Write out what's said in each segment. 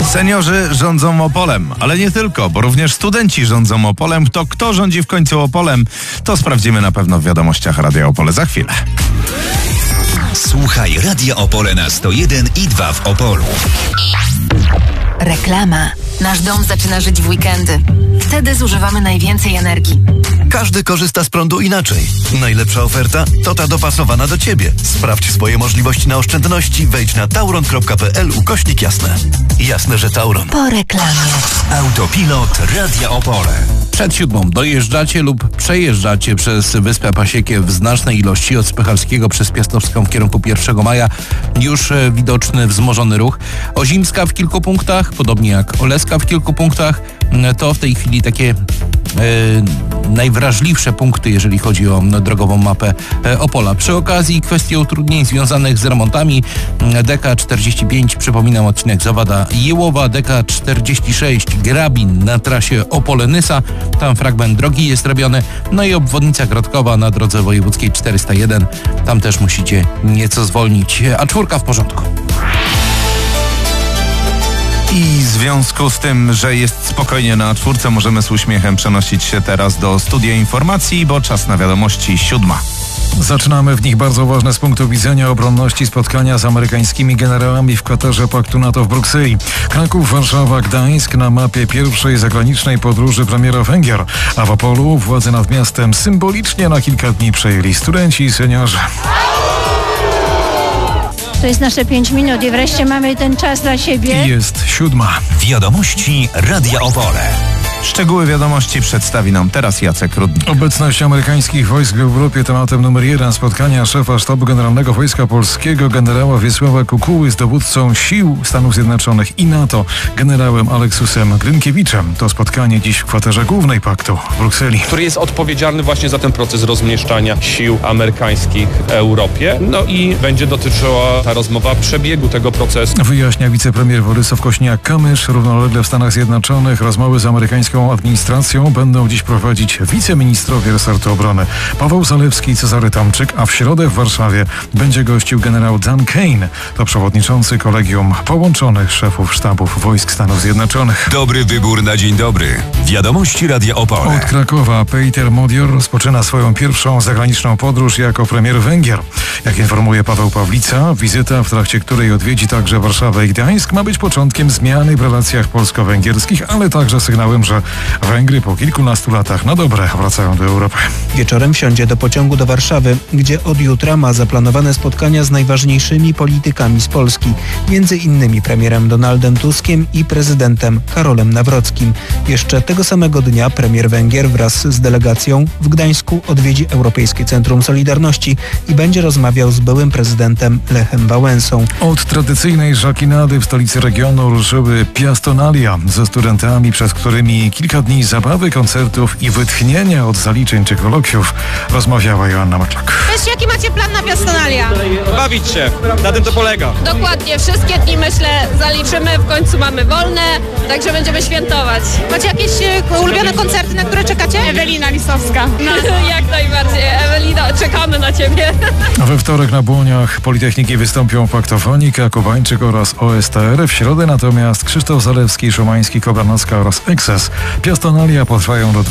Seniorzy rządzą Opolem, ale nie tylko, bo również studenci rządzą Opolem. To kto rządzi w końcu Opolem, to sprawdzimy na pewno w wiadomościach Radia Opole za chwilę. Słuchaj Radia Opole na 101,2 w Opolu. Reklama. Nasz dom zaczyna żyć w weekendy. Wtedy zużywamy najwięcej energii. Każdy korzysta z prądu inaczej. Najlepsza oferta to ta dopasowana do Ciebie. Sprawdź swoje możliwości na oszczędności. Wejdź na tauron.pl/jasne. Jasne, że Tauron. Po reklamie. Autopilot Radia Opole. Przed 7 dojeżdżacie lub przejeżdżacie przez Wyspę Pasiekie w znacznej ilości od Spychalskiego przez Piastowską w kierunku 1 maja. Już widoczny wzmożony ruch. Ozimska w kilku punktach, podobnie jak Oleska w kilku punktach. To w tej chwili takie najwrażliwsze punkty, jeżeli chodzi o drogową mapę Opola. Przy okazji kwestie utrudnień związanych z remontami. DK45, przypominam, odcinek Zawada-Jełowa, DK46 Grabin na trasie Opole-Nysa. Tam fragment drogi jest robiony. No i obwodnica Grodkowa na drodze wojewódzkiej 401. Tam też musicie nieco zwolnić. A4 w porządku. I w związku z tym, że jest spokojnie na A4, możemy z uśmiechem przenosić się teraz do studia informacji, bo czas na wiadomości 7. Zaczynamy w nich bardzo ważne z punktu widzenia obronności spotkania z amerykańskimi generałami w kwaterze Paktu NATO w Brukseli. Kraków, Warszawa, Gdańsk na mapie pierwszej zagranicznej podróży premiera Węgier, a w Opolu władzę nad miastem symbolicznie na kilka dni przejęli studenci i seniorzy. To jest nasze 5 minut i wreszcie mamy ten czas dla siebie. I jest 7. Wiadomości Radia Opole. Szczegóły wiadomości przedstawi nam teraz Jacek Rudnik. Obecność amerykańskich wojsk w Europie tematem numer 1 spotkania szefa Sztabu Generalnego Wojska Polskiego generała Wiesława Kukuły z dowódcą sił Stanów Zjednoczonych i NATO generałem Aleksusem Grynkiewiczem. To spotkanie dziś w kwaterze głównej Paktu w Brukseli. Który jest odpowiedzialny właśnie za ten proces rozmieszczania sił amerykańskich w Europie. No i będzie dotyczyła ta rozmowa przebiegu tego procesu. Wyjaśnia wicepremier Władysław Kośniak-Kamysz. Równolegle w Stanach Zjednoczonych rozmowy z amerykańską administracją będą dziś prowadzić wiceministrowie resortu obrony Paweł Zalewski i Cezary Tomczyk, a w środę w Warszawie będzie gościł generał Dan Kane. To przewodniczący Kolegium Połączonych Szefów Sztabów Wojsk Stanów Zjednoczonych. Dobry wybór na dzień dobry. Wiadomości Radia Opole. Od Krakowa Peter Modior rozpoczyna swoją pierwszą zagraniczną podróż jako premier Węgier. Jak informuje Paweł Pawlica, wizyta, w trakcie której odwiedzi także Warszawę i Gdańsk, ma być początkiem zmiany w relacjach polsko-węgierskich, ale także sygnałem, że Węgry po kilkunastu latach na dobre wracają do Europy. Wieczorem wsiądzie do pociągu do Warszawy, gdzie od jutra ma zaplanowane spotkania z najważniejszymi politykami z Polski, między innymi premierem Donaldem Tuskiem i prezydentem Karolem Nawrockim. Jeszcze tego samego dnia premier Węgier wraz z delegacją w Gdańsku odwiedzi Europejskie Centrum Solidarności i będzie rozmawiał z byłym prezydentem Lechem Wałęsą. Od tradycyjnej żakinady w stolicy regionu ruszyły piastonalia ze studentami, przez którymi kilka dni zabawy, koncertów i wytchnienia od zaliczeń czy kolokwiów rozmawiała Joanna Maczak. Wiesz, jaki macie plan na piastonalia? Bawić się. Na tym to polega. Dokładnie. Wszystkie dni, myślę, zaliczymy. W końcu mamy wolne, także będziemy świętować. Macie jakieś ulubione koncerty, na które czekacie? Ewelina Lisowska. No, jak najbardziej. Ewelina, czekamy na ciebie. We wtorek na Błoniach Politechniki wystąpią Paktofonika, Kubańczyk oraz OSTR. W środę natomiast Krzysztof Zalewski, Szumański, Kobranowska oraz Ekses. Piastonalia potrwają do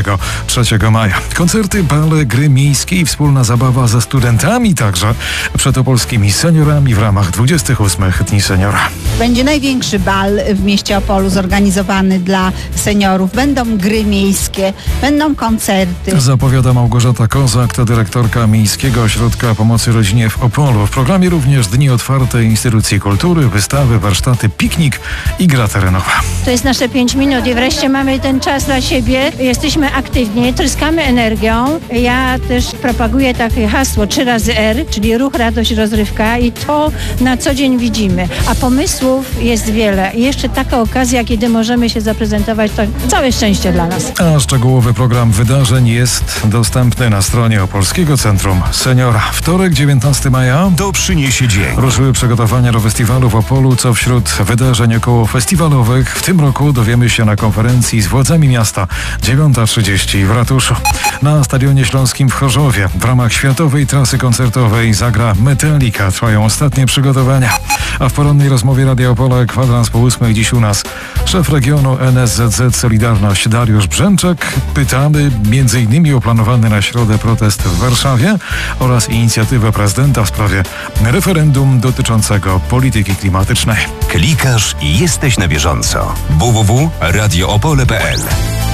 23 maja. Koncerty, bale, gry miejskie i wspólna zabawa ze studentami, także przed opolskimi seniorami w ramach 28 Dni Seniora. Będzie największy bal w mieście Opolu zorganizowany dla seniorów. Będą gry miejskie, będą koncerty. Zapowiada Małgorzata Kozak, to dyrektorka Miejskiego Ośrodka Pomocy Rodzinie w Opolu. W programie również dni otwarte instytucji kultury, wystawy, warsztaty, piknik i gra terenowa. To jest nasze 5 minut i wreszcie mamy ten czas dla siebie. Jesteśmy aktywni, tryskamy energią. Ja też propaguję takie hasło 3 razy R, czyli ruch, radość, rozrywka i to na co dzień widzimy. A pomysłów jest wiele. I jeszcze taka okazja, kiedy możemy się zaprezentować, to całe szczęście dla nas. A szczegółowy program wydarzeń jest dostępny na stronie Opolskiego Centrum Seniora. Wtorek, 19 maja. To przyniesie dzień. Ruszyły przygotowania do festiwalu w Opolu, co wśród wydarzeń około festiwalowych w tym roku dowiemy się na konferencji konferencji z władzami miasta. 9:30 w ratuszu. Na Stadionie Śląskim w Chorzowie w ramach światowej trasy koncertowej zagra Metallica. Trwają ostatnie przygotowania. A w porannej rozmowie Radia Opole 7:15 dziś u nas szef regionu NSZZ Solidarność Dariusz Brzęczek. Pytamy m.in. o planowany na środę protest w Warszawie oraz inicjatywę prezydenta w sprawie referendum dotyczącego polityki klimatycznej. Klikasz i jesteś na bieżąco. www.radioopole.pl.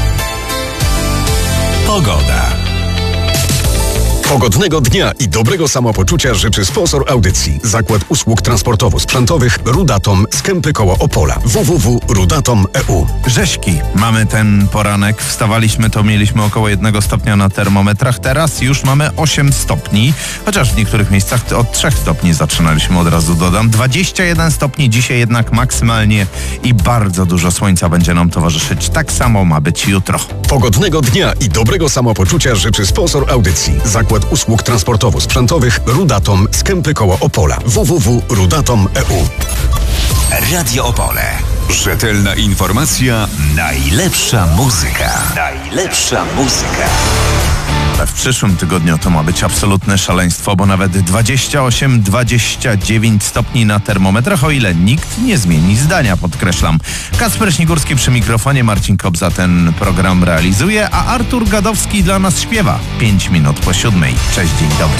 Pogoda. Pogodnego dnia i dobrego samopoczucia życzy sponsor audycji. Zakład Usług Transportowo-Sprzętowych Rudatom z Kępy koło Opola. www.rudatom.eu. Rześki. Mamy ten poranek. Wstawaliśmy, to mieliśmy około 1 stopnia na termometrach. Teraz już mamy 8 stopni. Chociaż w niektórych miejscach od 3 stopni zaczynaliśmy, od razu dodam. 21 stopni dzisiaj jednak maksymalnie i bardzo dużo słońca będzie nam towarzyszyć. Tak samo ma być jutro. Pogodnego dnia i dobrego samopoczucia życzy sponsor audycji. Zakład Usług Transportowo-Sprzętowych Rudatom z Kępy koło Opola. www.rudatom.eu. Radio Opole. Rzetelna informacja, najlepsza muzyka. Najlepsza muzyka. W przyszłym tygodniu to ma być absolutne szaleństwo, bo nawet 28-29 stopni na termometrach, o ile nikt nie zmieni zdania, podkreślam. Kacper Śnigurski przy mikrofonie, Marcin Kobza ten program realizuje, a Artur Gadowski dla nas śpiewa. 5 minut po 7. Cześć, dzień dobry.